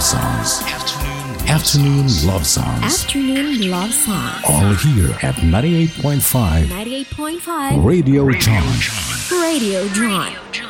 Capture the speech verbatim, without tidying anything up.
songs. Afternoon love songs. Afternoon love songs. All here at ninety-eight point five. ninety-eight point five. Radio John. Radio John.